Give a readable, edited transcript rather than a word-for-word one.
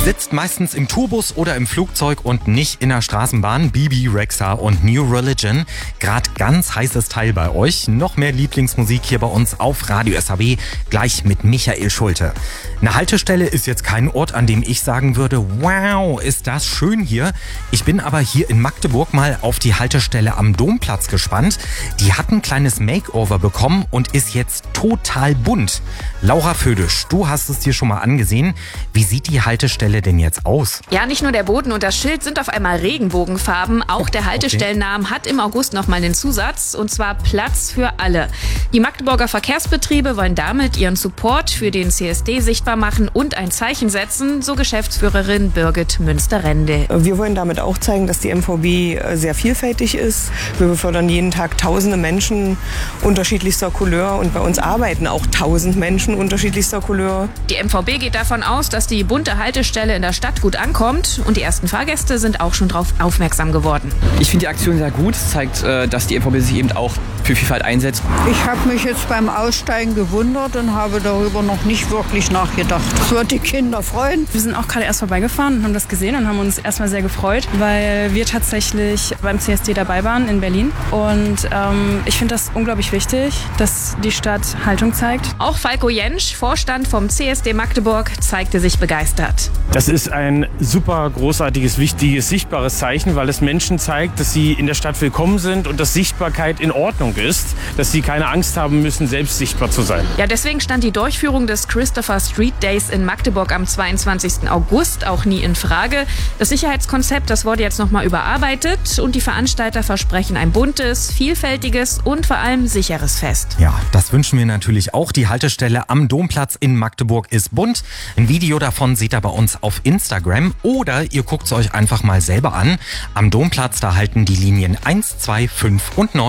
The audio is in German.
Sitzt meistens im Tourbus oder im Flugzeug und nicht in der Straßenbahn. Bibi Rexha und New Religion. Gerade ganz heißes Teil bei euch. Noch mehr Lieblingsmusik hier bei uns auf Radio SAW. Gleich mit Michael Schulte. Eine Haltestelle ist jetzt kein Ort, an dem ich sagen würde, wow, ist das schön hier. Ich bin aber hier in Magdeburg mal auf die Haltestelle am Domplatz gespannt. Die hat ein kleines Makeover bekommen und ist jetzt total bunt. Laura Födisch, du hast es dir schon mal angesehen. Wie sieht die Haltestelle denn jetzt aus? Ja, nicht nur der Boden und das Schild sind auf einmal Regenbogenfarben. Auch der Haltestellennamen hat im August nochmal den Zusatz, und zwar Platz für alle. Die Magdeburger Verkehrsbetriebe wollen damit ihren Support für den CSD sichtbar machen und ein Zeichen setzen, so Geschäftsführerin Birgit Münster-Rende. Wir wollen damit auch zeigen, dass die MVB sehr vielfältig ist. Wir befördern jeden Tag tausende Menschen unterschiedlichster Couleur und bei uns arbeiten auch 1000 Menschen unterschiedlichster Couleur. Die MVB geht davon aus, dass die bunte Haltestelle in der Stadt gut ankommt und die ersten Fahrgäste sind auch schon darauf aufmerksam geworden. Ich finde die Aktion sehr gut. Es zeigt, dass die MVB sich eben auch für Vielfalt einsetzt. Ich habe mich jetzt beim Aussteigen gewundert und habe darüber noch nicht wirklich nachgedacht. Das wird die Kinder freuen. Wir sind auch gerade erst vorbeigefahren und haben das gesehen und haben uns erstmal sehr gefreut, weil wir tatsächlich beim CSD dabei waren in Berlin. Und ich finde das unglaublich wichtig, dass die Stadt Haltung zeigt. Auch Falko Jentsch, Vorstand vom CSD Magdeburg, zeigte sich begeistert. Das ist ein super großartiges, wichtiges, sichtbares Zeichen, weil es Menschen zeigt, dass sie in der Stadt willkommen sind und dass Sichtbarkeit in Ordnung ist, dass sie keine Angst haben müssen, selbst sichtbar zu sein. Ja, deswegen stand die Durchführung des Christopher Street Days in Magdeburg am 22. August auch nie in Frage. Das Sicherheitskonzept, das wurde jetzt nochmal überarbeitet und die Veranstalter versprechen ein buntes, vielfältiges und vor allem sicheres Fest. Ja, das wünschen wir natürlich auch. Die Haltestelle am Domplatz in Magdeburg ist bunt. Ein Video davon seht ihr bei uns auf Instagram oder ihr guckt es euch einfach mal selber an. Am Domplatz, da halten die Linien 1, 2, 5 und 9.